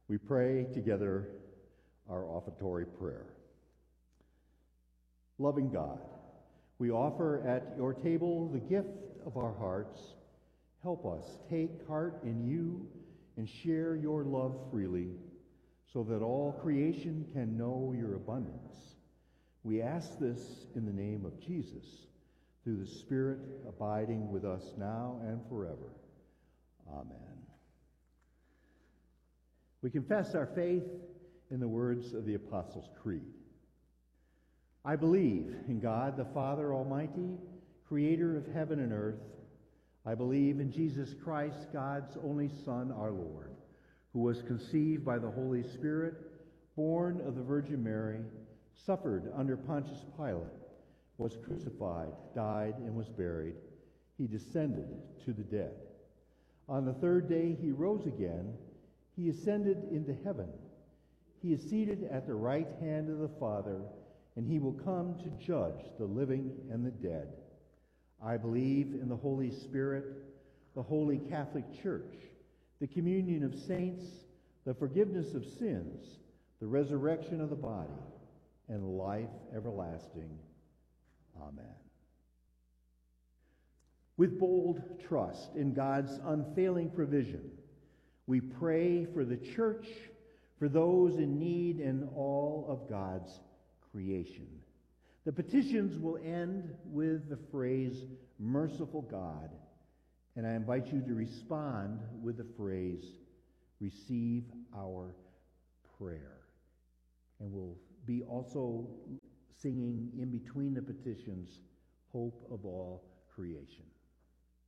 We pray together our offertory prayer. Loving God, we offer at your table the gift of our hearts. Help us take heart in you and share your love freely, so that all creation can know your abundance. We ask this in the name of Jesus, through the Spirit abiding with us now and forever. Amen. We confess our faith in the words of the Apostles' Creed. I believe in God, the Father Almighty, creator of heaven and earth. I believe in Jesus Christ, God's only Son, our Lord, who was conceived by the Holy Spirit, born of the Virgin Mary, suffered under Pontius Pilate, was crucified, died, and was buried. He descended to the dead. On the third day he rose again. He ascended into heaven. He is seated at the right hand of the Father, and he will come to judge the living and the dead. I believe in the Holy Spirit, the Holy Catholic Church, the communion of saints, the forgiveness of sins, the resurrection of the body, and life everlasting. Amen. With bold trust in God's unfailing provision, we pray for the church, for those in need, and all of God's creation. The petitions will end with the phrase, "Merciful God," and I invite you to respond with the phrase, "Receive our prayer." And we'll be also singing in between the petitions, "Hope of all creation."